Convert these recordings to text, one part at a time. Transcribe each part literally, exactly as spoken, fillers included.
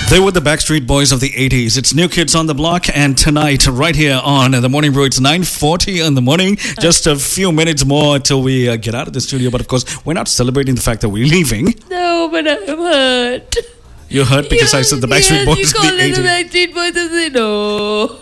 They were the Backstreet Boys of the eighties. It's New Kids on the Block, and tonight, right here on The Morning Brew, it's nine forty in the morning. Just a few minutes more till we uh, get out of the studio. But of course, we're not celebrating the fact that we're leaving. No, but I'm hurt. You're hurt because you I said the Backstreet Boys you of the call it eighties. the Backstreet Boys of the no.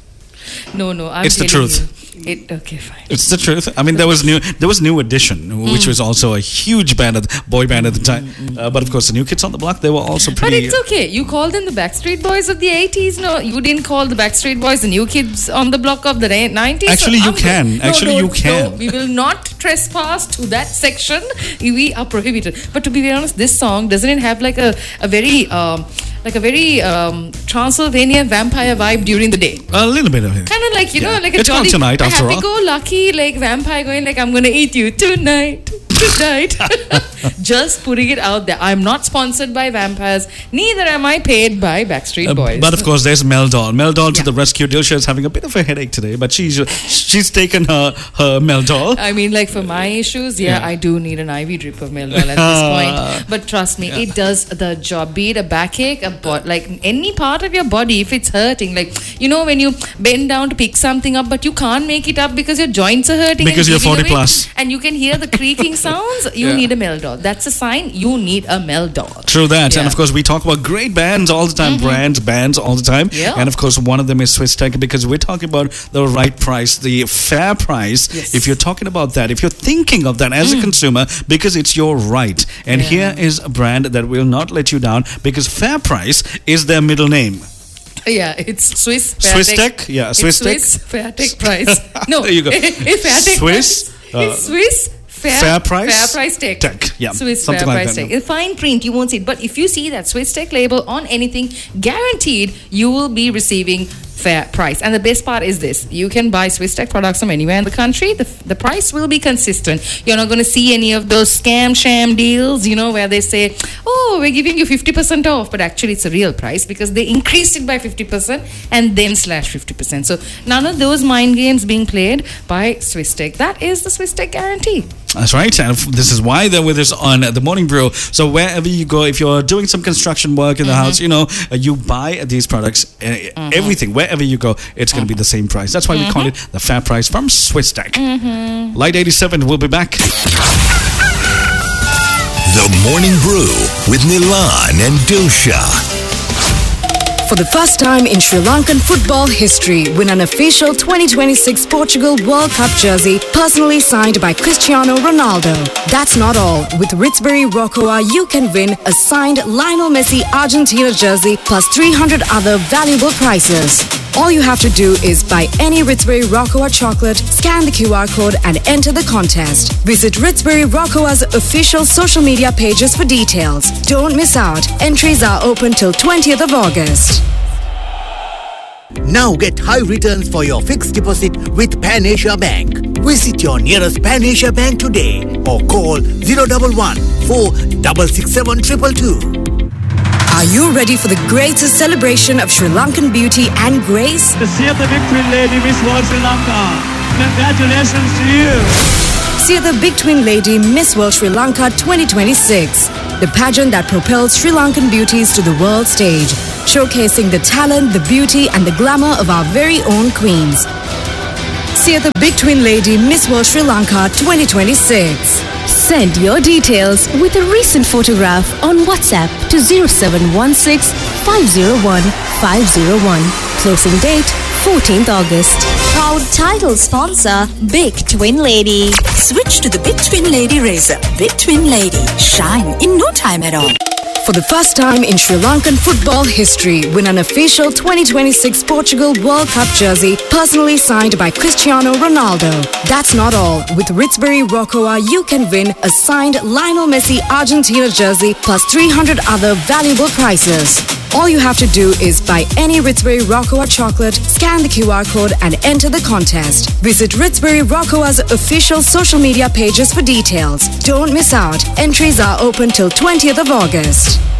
No, no, I'm It's the telling truth. you. It, okay, fine. It's the truth. I mean, there was new, there was New Edition, which mm. was also a huge band, at, boy band at the time. Mm-hmm. Uh, but of course, the New Kids on the Block, they were also pretty. But it's okay. You called them the Backstreet Boys of the eighties. No, you didn't call the Backstreet Boys the New Kids on the Block of the nineties. Actually, so you can. No, Actually, no, you can. No, we will not trespass to that section. We are prohibited. But to be very honest, this song doesn't it have like a a very. Um, Like a very um, Transylvania vampire vibe during the day. A little bit of it. Kind of like, you yeah. know, like a it's jolly, tonight, a after happy-go-lucky like vampire going like, I'm going to eat you tonight, tonight. Just putting it out there. I'm not sponsored by vampires. Neither am I paid by Backstreet Boys. Uh, but of course, there's Mel Doll. Mel Doll to yeah. the rescue. Dilsha is having a bit of a headache today, but she's she's taken her, her Mel Doll. I mean, like for my issues, yeah, yeah. I do need an I V drip of Mel Doll at this point. But trust me, yeah. it does the job. Be it a backache, a bo- like any part of your body, if it's hurting, like, you know, when you bend down to pick something up, but you can't make it up because your joints are hurting. Because you're forty plus. And you can hear the creaking sounds, you yeah. need a Mel Doll. That's a sign you need a Mel Doll. True that. Yeah. And of course, we talk about great bands all the time, mm-hmm. brands, bands all the time. Yeah. And of course, one of them is Swiss Tech, because we're talking about the right price, the fair price. Yes. If you're talking about that, if you're thinking of that as mm. a consumer, because it's your right. And yeah. here is a brand that will not let you down, because Fair Price is their middle name. Yeah, it's Swiss Fair Swiss Tech. Tech? Yeah, it's Swiss Tech. Swiss Fair Tech Price. No, there you go. It's Fair Tech Swiss. Uh, it's Swiss Fair, fair Price. Fair Price Tech. Tech. Yeah, Swiss something Fair like Price that. Tech. No. Fine print, you won't see it. But if you see that Swiss Tech label on anything, guaranteed you will be receiving fair price. And the best part is this: you can buy Swiss Tech products from anywhere in the country. The, the price will be consistent. You're not going to see any of those scam sham deals, you know, where they say, oh, we're giving you fifty percent off, but actually it's a real price because they increased it by fifty percent and then slash fifty percent. So none of those mind games being played by Swiss Tech. That is the Swiss Tech guarantee. That's right, and this is why they're with us on The Morning Brew. So wherever you go, if you're doing some construction work in the mm-hmm. house, you know, uh, you buy these products, uh, mm-hmm. everything, wherever you go, it's going to be the same price. That's why mm-hmm. we call it the fair price from Swiss Tech. Mm-hmm. Light eighty-seven, we'll be back. The Morning Brew with Nilan and Dilsha. For the first time in Sri Lankan football history, win an official twenty twenty-six Portugal World Cup jersey personally signed by Cristiano Ronaldo. That's not all. With Ritzbury Rocoa, you can win a signed Lionel Messi Argentina jersey plus three hundred other valuable prizes. All you have to do is buy any Ritzbury Rocoa chocolate, scan the Q R code and enter the contest. Visit Ritzbury Rocoa's official social media pages for details. Don't miss out. Entries are open till twentieth of August. Now get high returns for your fixed deposit with Pan Asia Bank. Visit your nearest Pan Asia Bank today or call zero one one, four six six seven two two two. Are you ready for the greatest celebration of Sri Lankan beauty and grace? The Siatha Big Twin Lady Miss World Sri Lanka. Congratulations to you. Siatha Big Twin Lady Miss World Sri Lanka twenty twenty-six. The pageant that propels Sri Lankan beauties to the world stage, showcasing the talent, the beauty and the glamour of our very own queens. Siatha Big Twin Lady Miss World Sri Lanka twenty twenty-six. Send your details with a recent photograph on WhatsApp to zero seven one six, five zero one, five zero one. Closing date fourteenth August. Proud title sponsor Big Twin Lady. Switch to the Big Twin Lady razor. Big Twin Lady. Shine in no time at all. For the first time in Sri Lankan football history, win an official twenty twenty-six Portugal World Cup jersey personally signed by Cristiano Ronaldo. That's not all. With Ritzbury Rocoa, you can win a signed Lionel Messi Argentina jersey plus three hundred other valuable prizes. All you have to do is buy any Ritzbury Rocoa chocolate, scan the Q R code and enter the contest. Visit Ritzbury Rocoa's official social media pages for details. Don't miss out. Entries are open till twentieth of August.